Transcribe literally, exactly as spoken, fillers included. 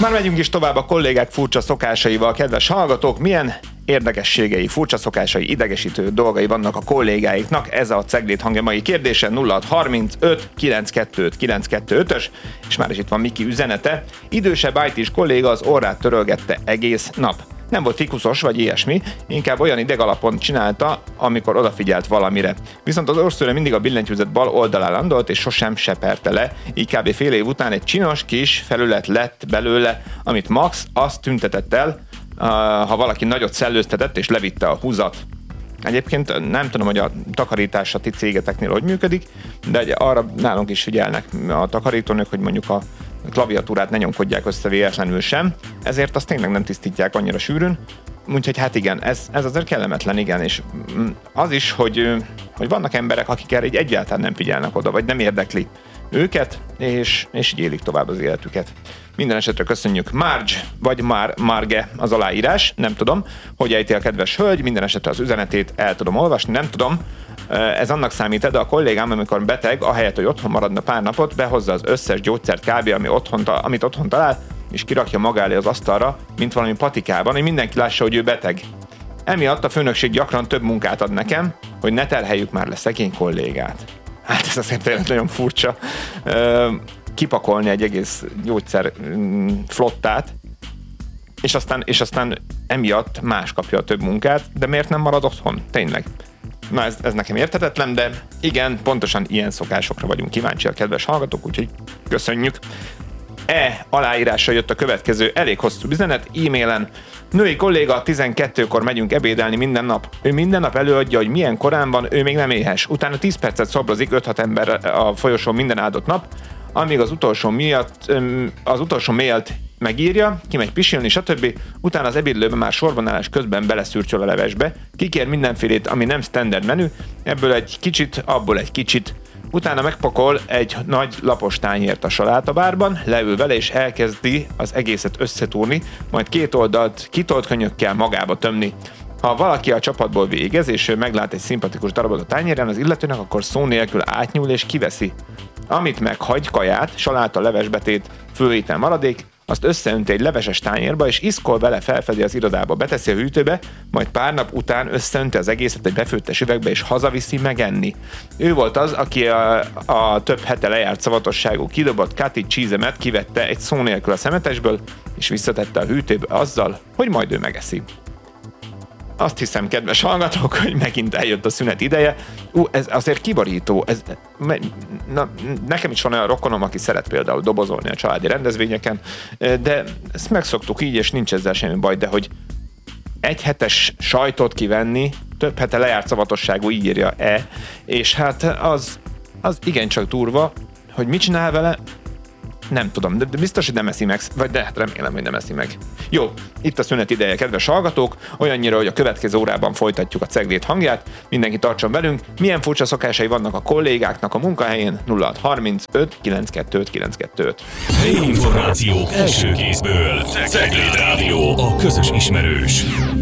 Már megyünk is tovább a kollégák furcsa szokásaival, kedves hallgatók, milyen érdekességei, furcsa szokásai, idegesítő dolgai vannak a kollégáiknak. Ez a Ceglét hangja mai kérdése, nulla hat harmincöt kilencszázkettőt kilencszázkettőötös, és már is itt van Miki üzenete. Idősebb í té-s kolléga az orrát törölgette egész nap. Nem volt fikuszos vagy ilyesmi, inkább olyan idegalapon csinálta, amikor odafigyelt valamire. Viszont az orrszőre mindig a billentyűzet bal oldalán landolt, és sosem seperte le, így kb. Fél év után egy csinos kis felület lett belőle, amit max azt tüntetett el, ha valaki nagyot szellőztetett és levitte a húzat. Egyébként nem tudom, hogy a takarítás a ti cégeteknél hogy működik, de arra nálunk is figyelnek a takarítónők, hogy mondjuk a klaviatúrát ne nyomkodják össze véletlenül sem, ezért azt tényleg nem tisztítják annyira sűrűn. Úgyhogy hát igen, ez, ez azért kellemetlen, igen, és az is, hogy, hogy vannak emberek, akik erre egyáltalán nem figyelnek oda, vagy nem érdekli őket, és, és így élik tovább az életüket. Minden esetre köszönjük. Marge, vagy Mar, Marge az aláírás, nem tudom, hogy ejti a kedves hölgy, minden esetre az üzenetét el tudom olvasni, nem tudom, ez annak számít, de a kollégám, amikor beteg, ahelyett, hogy otthon maradna pár napot, behozza az összes gyógyszert kb. Ami otthon, amit otthon talál, és kirakja maga elé az asztalra, mint valami patikában, hogy mindenki lássa, hogy ő beteg. Emiatt a főnökség gyakran több munkát ad nekem, hogy ne terheljük már le szegény kollégát. Hát ez azért tényleg nagyon furcsa. Kipakolni egy egész gyógyszer flottát, és aztán, és aztán emiatt más kapja a több munkát, de miért nem marad otthon? Tényleg. Na ez, ez nekem érthetetlen, de igen, pontosan ilyen szokásokra vagyunk kíváncsiak, kedves hallgatók, úgyhogy köszönjük. E aláírásra jött a következő elég hosszú üzenet, e-mailen. Női kolléga, tizenkettőkor megyünk ebédelni minden nap. Ő minden nap előadja, hogy milyen korán van, ő még nem éhes. Utána tíz percet szobrozik öt-hat ember a folyosón minden áldott nap, amíg az utolsó miatt, az utolsó mailt megírja, kimegy pisilni, stb. Utána az ebédlőben már sorbanállás közben beleszürcsöl a levesbe, kikér mindenfélét, ami nem standard menü, ebből egy kicsit, abból egy kicsit. Utána megpakol egy nagy lapos tányért a salátabárban, leül vele és elkezdi az egészet összetúrni, majd két oldalt kitolt könyökkel magába tömni. Ha valaki a csapatból végez, és ő meglát egy szimpatikus darabot a tányéren az illetőnek, akkor szó nélkül átnyúl és kiveszi. Amit meghagy, kaját, saláta, levesbetét, főétel maradék, azt összeönti egy leveses tányérba, és iszkol vele felfelé az irodába, beteszi a hűtőbe, majd pár nap után összeönti az egészet egy befőttes üvegbe, és hazaviszi megenni. Ő volt az, aki a, a több hete lejárt szavatosságú kidobott cottage cheese-emet kivette egy szó nélkül a szemetesből, és visszatette a hűtőbe azzal, hogy majd ő megeszi. Azt hiszem, kedves hallgatók, hogy megint eljött a szünet ideje. Ú, ez azért kiborító. Ez, na, nekem is van olyan rokonom, aki szeret például dobozolni a családi rendezvényeken, de ezt megszoktuk így, és nincs ezzel semmi baj, de hogy egy hetes sajtot kivenni, több hete lejárt szavatosságú, így írja-e, és hát az, az igencsak durva, hogy mit csinál vele, nem tudom, de biztos, hogy nem eszi meg, vagy de hát remélem, hogy nem eszi meg. Jó, itt a szünet ideje, kedves hallgatók, olyannyira, hogy a következő órában folytatjuk a Ceglét hangját, mindenki tartson velünk, milyen furcsa szokásai vannak a kollégáknak a munkahelyén, nulla hat harmincöt kilencszázkettőt kilencszázkettőt. Információk első kézből. Ceglét Rádió, a közös ismerős.